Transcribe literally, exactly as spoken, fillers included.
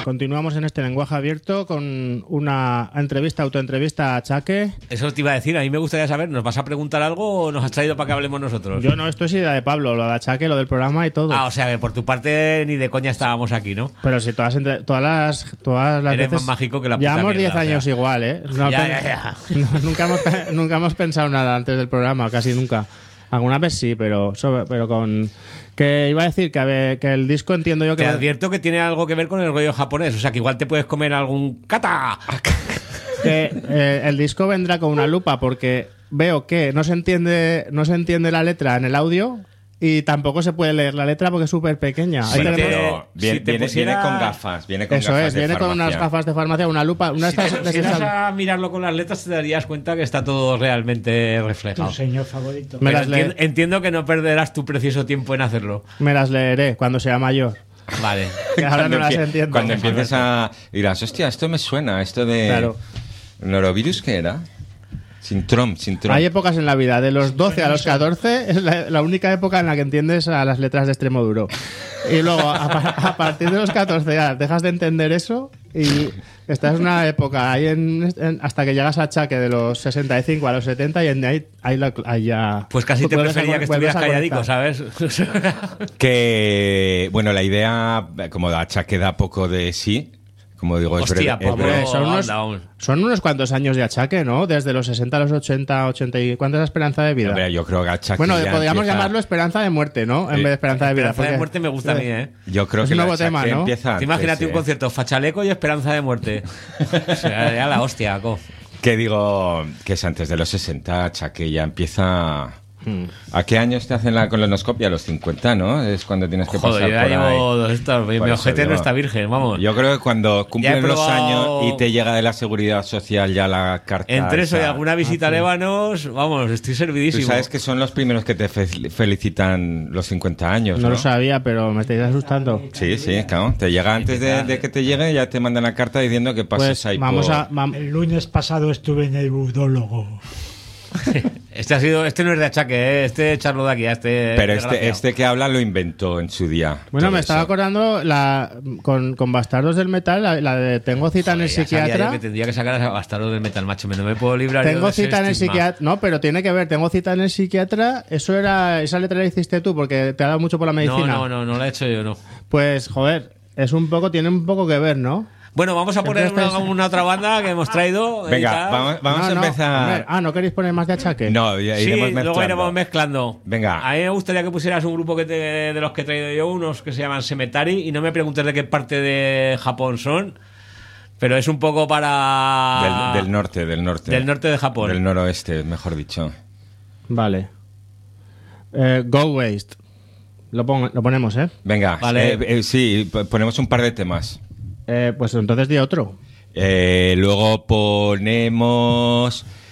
continuamos en este lenguaje abierto con una entrevista, autoentrevista a Chaque. Eso te iba a decir, a mí me gustaría saber, ¿nos vas a preguntar algo o nos has traído para que hablemos nosotros? Yo no, esto es idea de Pablo, lo de Chaque, lo del programa y todo. Ah, o sea que por tu parte ni de coña estábamos aquí, ¿no? Pero si todas, entre, todas las todas las Eres veces... más mágico que la puta Llevamos diez mierda, años o sea. igual, ¿eh? No, Ya, pen- ya, ya. no, nunca, hemos, nunca hemos pensado nada antes del programa, casi nunca. Alguna vez sí, pero sobre, pero con... Que iba a decir que, a ver, que el disco entiendo yo que... Te va- advierto que tiene algo que ver con el rollo japonés, o sea que igual te puedes comer algún kata. que eh, el disco vendrá con una lupa porque veo que no se entiende no se entiende la letra en el audio y tampoco se puede leer la letra porque es súper pequeña. Sí, Ahí te- tenemos- Pero viene, si te viene- pusiera- viene con gafas. Viene con Eso gafas es, de viene con unas farmacia. gafas de farmacia, una lupa, una Si de te estas... de pusieras esas- a mirarlo con las letras te darías cuenta que está todo realmente reflejado. Tu señor favorito. Me Pero las entien- le- entiendo que no perderás tu precioso tiempo en hacerlo. Me las leeré cuando sea mayor. Vale. Que ahora no las empie- entiendo. cuando empieces a... Dirás, hostia, esto me suena, esto de... Claro. ¿Norovirus qué era? Sintrom, Sintrom. Hay épocas en la vida, de los doce a los catorce es la, la única época en la que entiendes a las letras de extremo duro. Y luego, a, pa- a partir de los catorce ya dejas de entender eso y esta es una época ahí en, en- hasta que llegas a Chaque de los sesenta y cinco a los setenta y en ahí, ahí, la- ahí ya... Pues casi te vuelves a prefería con- que vuelves estuvieras a calladico, conectar. ¿sabes? Que, bueno, la idea, como Chaque da poco de sí, como digo, es Hostia, breve. es Pablo. breve. Hombre, son, unos, anda, aún. son unos cuantos años de achaque, ¿no? Desde los sesenta a los ochenta, ochenta y... ¿Cuánto es la esperanza de vida? Hombre, yo creo que Chaque Bueno, ya podríamos empieza- llamarlo esperanza de muerte, ¿no? En Sí. vez de esperanza de vida. Esperanza de porque- muerte me gusta a mí, ¿eh? Yo creo Es que un la nuevo tema, Chaque ¿no? empieza Te antes, imagínate un ¿eh? concierto Fachaleco y Esperanza de Muerte. O sea, ya la hostia, co. Que digo que es antes de los sesenta, Chaque ya empieza... ¿A qué años te hacen la colonoscopia? A los cincuenta, ¿no? Es cuando tienes que Joder, pasar ya por llevo ahí. dos estos. Mi Por eso ojete no digo. está virgen, vamos. Yo creo que cuando Ya he cumplen los probado- años y te llega de la seguridad social ya la carta... Entre eso y esa- alguna visita a Lébanos, vamos, estoy Tú servidísimo. sabes que son los primeros que te fe- felicitan los cincuenta años, No ¿no? lo sabía, pero me estáis asustando. Sí, sí, claro. Te llega antes de, de que te llegue, ya te mandan la carta diciendo que pases Pues ahí vamos por... a... vam- El lunes pasado estuve en el budólogo. Este ha sido, este no es de achaque, ¿eh? Este echarlo de aquí, a este. Pero este, desgraciado. este que habla lo inventó en su día. Bueno, todo me estaba eso. acordando la, con, con Bastardos del Metal, la, la de Tengo cita en el Joder, ya sabía yo psiquiatra. que tendría que sacar a Bastardos del Metal, macho. Me no me puedo librar yo Tengo de ese cita en el estigma. psiquiatra. No, pero tiene que ver. Tengo cita en el psiquiatra. Eso era. Esa letra la hiciste tú porque te ha dado mucho por la No, medicina. no, no, no la he hecho yo, no. Pues, joder, es un poco. Tiene un poco que ver, ¿no? Bueno, vamos a poner Siempre una, estáis- una otra banda que hemos traído. Venga, editada. vamos, vamos No, a no, empezar... hombre, ah, ¿no queréis poner más de achaque? No, ya Sí, iremos luego mezclando. iremos mezclando. Venga. A mí me gustaría que pusieras un grupo que te- de los que he traído yo, unos que se llaman Semetari, y no me preguntes de qué parte de Japón son, pero es un poco para... Del, del norte, del norte. Del norte de Japón. Del noroeste, mejor dicho. Vale. Eh, Go Waste. Lo, pon- lo ponemos, ¿eh? Venga, Vale. eh, eh, sí, p- ponemos un par de temas. Eh, Pues entonces di otro. Eh, luego ponemos